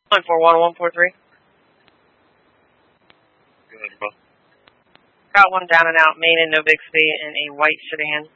941-143. Go ahead, bro. Got one down and out, Main and No Bixby in a white sedan.